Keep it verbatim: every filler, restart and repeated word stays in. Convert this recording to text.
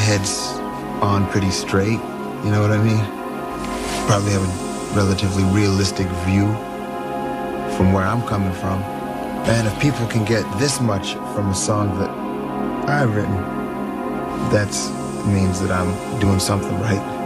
head's on pretty straight, you know what I mean? Probably have a relatively realistic view from where I'm coming from. And if people can get this much from a song that I've written, that means that I'm doing something right.